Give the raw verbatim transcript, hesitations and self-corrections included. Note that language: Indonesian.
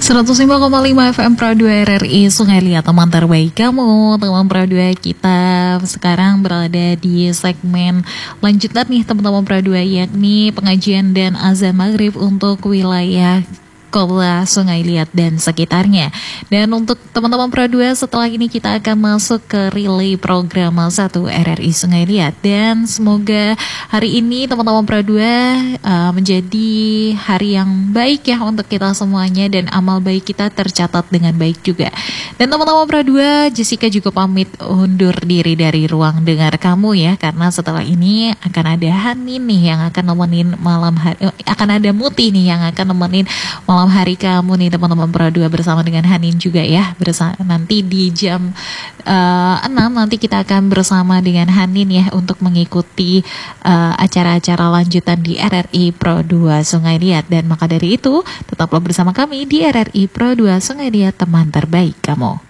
seratus lima koma lima F M Pro dua R R I Sungai Liat, teman terbaik kamu. Teman Pro dua, kita sekarang berada di segmen lanjutan nih teman-teman Pro dua, yakni pengajian dan azan maghrib untuk wilayah Kota Sungai Liat dan sekitarnya. Dan untuk teman-teman Pro dua, setelah ini kita akan masuk ke relay program satu R R I Sungai Liat. Dan semoga hari ini teman-teman Pro dua uh, menjadi hari yang baik ya untuk kita semuanya, dan amal baik kita tercatat dengan baik juga. Dan teman-teman Pro dua, Jessica juga pamit undur diri dari ruang dengar kamu ya, karena setelah ini akan ada Hanin nih yang akan nemenin malam hari, akan ada Muti nih yang akan nemenin malam malam hari kamu nih teman-teman Pro dua, bersama dengan Hanin juga ya. Bersama, nanti di jam uh, enam nanti kita akan bersama dengan Hanin ya untuk mengikuti uh, acara-acara lanjutan di R R I Pro dua Sungai Liat. Dan maka dari itu tetaplah bersama kami di R R I Pro dua Sungai Liat, teman terbaik kamu.